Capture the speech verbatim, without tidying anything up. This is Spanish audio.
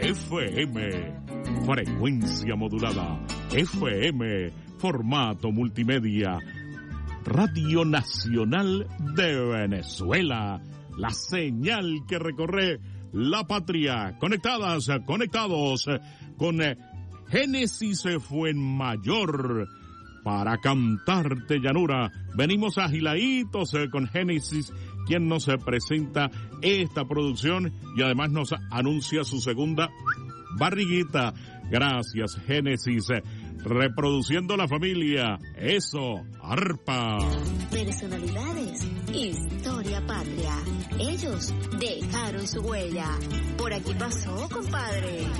F M, frecuencia modulada, F M, formato multimedia, Radio Nacional de Venezuela, la señal que recorre la patria, conectadas, conectados con Génesis Fuenmayor, para cantarte llanura. Venimos agiladitos con Génesis, quien nos presenta esta producción y además nos anuncia su segunda barriguita. Gracias, Génesis. Reproduciendo la familia. Eso, arpa. Personalidades, historia patria. Ellos dejaron su huella. Por aquí pasó, compadre.